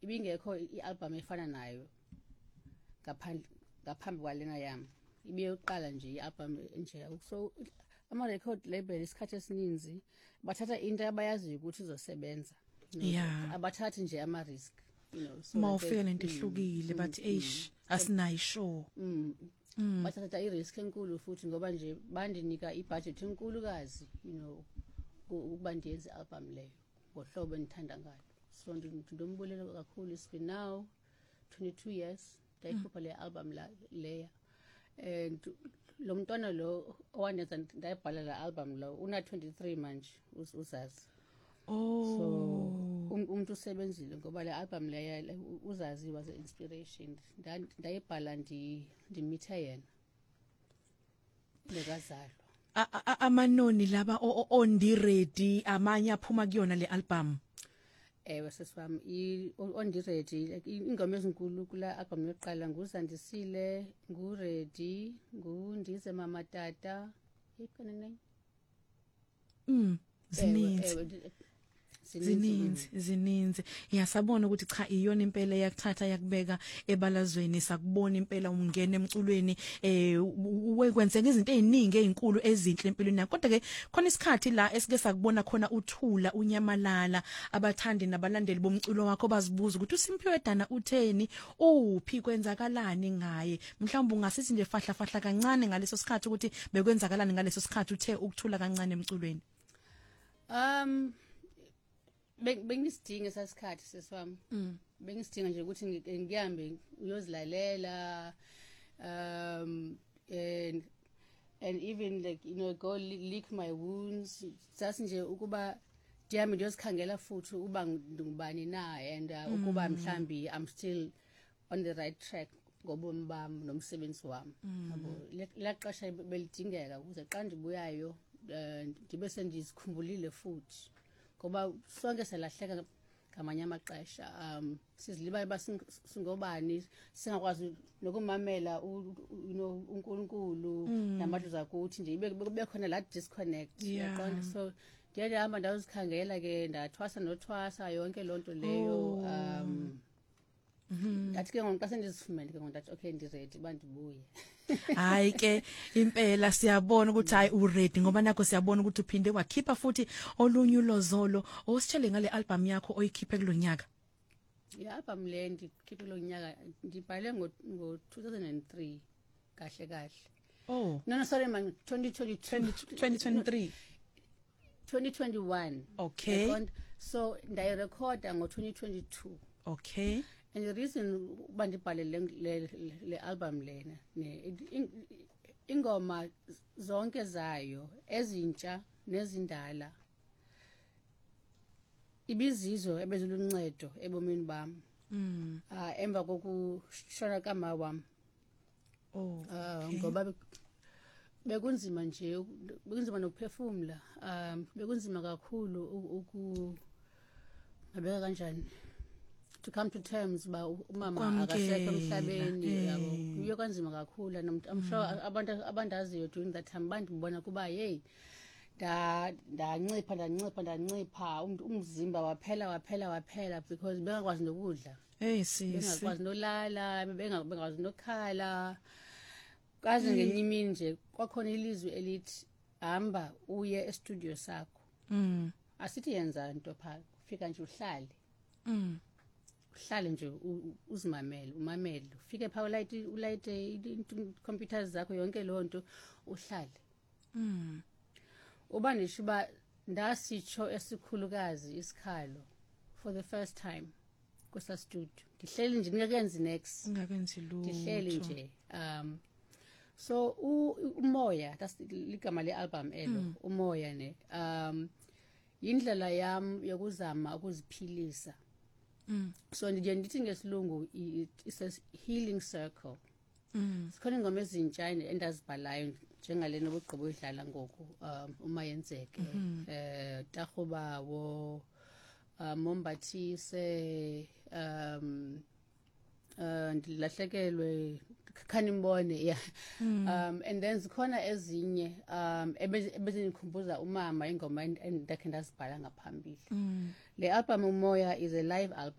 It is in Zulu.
ibingekho i-album efana nayo ngaphambi kwalena yami ibe uqala nje i-album nje so ama-record label isikhathi esininzi bathatha into abayaziyo ukuthi izosebenza abathathi nje ama-risk so mawufika lento ihlukile bathi eish asinayi show bathatha i-risk enkulu futhi ngoba nje bandinika i-budget enkulukazi ukuba ndiyenze i-album leyo ngohlobo endithanda ngalo so ndombulela kakhulu it's been now 22 years ndayikhupha le album leya and lo mntwana lo owandenza ndayibhala la album lo una 23 manje uzazi so umuntu usebenzile ngoba le album leya uzazi was an inspiration ndayibhala ndimithe yena lekazalo amanoni laba ondi ready amanye aphuma kuyona le album ewe sesifami ondi ready ingoma ezinkulu kula album yokuqala nguzandisile nguready ngundize mama tata iphana name zininzi yasabona ukuthi cha iyona impela yakuthatha yakubeka ebalazweni sakubona impela ungena emculweni wekwenzeka izinto eziningi ezinkulu ezinhle empilweni yakho kodwa ke khona isikhathi la esike sakubona khona uthula unyamalala abathandi nabalandeli bomculo wakho bazibuza ukuthi uSimphiwe Dana utheni uphi kwenzakalani ngaye mhlawumbe ungasithi nje fahla kancane ngaleso sikhathi ukuthi bekwenzakalani ngaleso sikhathi uthe ukuthula kancane emculweni bengisidinga sasikhathi seswami bengisidinga nje ukuthi ngihambe uyozilalela and even like go lick my wounds sasi nje ukuba ndihambe ndiyosikhangela futhi uba ngubani na and ukuba mhlambi I'm still on the right track ngobomi bami nomsebenzi wami yabo laqasha belidingeka ukuze xa ndibuyayo ndibe sendizikhumbulile futhi ngoba sonke selahleka ngamanye amaxesha sizilibala basingobani singakwazi nokumamela uNkulunkulu namadlozi akuthi nje ibe khona la disconnect yaqonda so ndiyahamba ndazikhangela ke ndathwasa nothwasa yonke lonto leyo athi ke ngoba sendizifumene ke ngoba okay ndiready bandibuye hayi ke impela siyabona ukuthi hayi uready ngoba nakho siyabona ukuthi uphinde wakhipha futhi olunye ulozolo ositshele ngale album yakho oyikhiphe kulonyaka album le ndikhiphe kulonyaka ndibhale ngo 2003 kahle no sorry man 2023 2021 okay so ndayirecorda ngo 2022 okay and the reason bandibhale le album lena ingoma zonke zayo ezintsha nezindala ibizizo ebeziluncedo ebomini bami emva kokushona kama wami ngoba bekunzima nje bekunzima nokuphefumula bekunzima kakhulu ngabeka kanjani to come to terms ba umama akasekho emhlabeni yabo kuyo kanzima kakhulu and I'm sure abandaziyo during that time bandibona kuba hey ndancipha umzimba waphela because bengakwazi nokudla bengakwazi nolala bengakwazi nokhala kaze ngenye imini nje kwakhona ilizwi elithi hamba uye e-studio sakho asithi yenza into pha ufika nje uhlale uhlale nje umamele ufike pha ulayite computers zakho yonke lonto uhlale uba nishuba ndasitsho esikhulukazi isikhalo for the first time kusa studio ndihleli nje ngingakenzi next ndihleli nje so umoya ligama le-album elo umoya ne yindlela yami yokuzama ukuziphilisa so ndithi ngesilungu it's a healing circle sikhona ingoma ezintsha endazibhalayo njengale nobugqibo idlala ngoku uma yenzeke Tagobawo Mombathise ndilahlekelwe khanimbone and then zikhona ezinye ebezingikhumbuza umama ingoma endakhe ndazibhala ngaphambili le album umoya is a live album